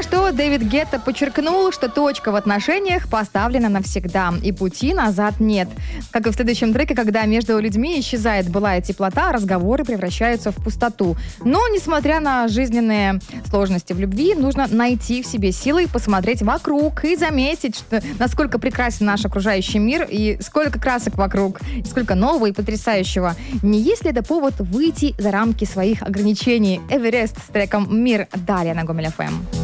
на что Дэвид Гетта подчеркнул, что точка в отношениях поставлена навсегда, и пути назад нет. Как и в следующем треке, когда между людьми исчезает былая теплота, разговоры превращаются в пустоту. Но, несмотря на жизненные сложности в любви, нужно найти в себе силы, посмотреть вокруг и заметить, что, насколько прекрасен наш окружающий мир, и сколько красок вокруг, и сколько нового и потрясающего. Не есть ли это повод выйти за рамки своих ограничений? Эверест с треком «Мир» далее на Гомель ФМ.